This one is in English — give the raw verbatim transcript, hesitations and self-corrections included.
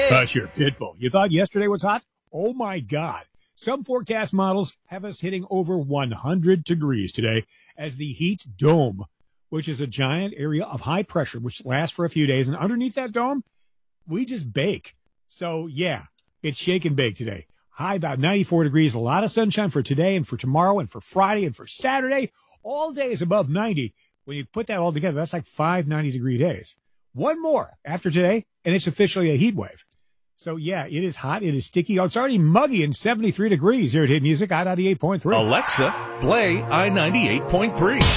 That's your Pitbull. You thought yesterday was hot? Oh, my God. Some forecast models have us hitting over one hundred degrees today as the heat dome, which is a giant area of high pressure, which lasts for a few days. And underneath that dome, we just bake. So, yeah, it's shake and bake today. High about ninety-four degrees, a lot of sunshine for today and for tomorrow and for Friday and for Saturday. All days above ninety. When you put that all together, that's like five ninety-degree days. One more after today, and it's officially a heat wave. So, yeah, it is hot. It is sticky. Oh, it's already muggy and seventy-three degrees here at Hit Music, I ninety-eight point three. Alexa, play I ninety-eight point three.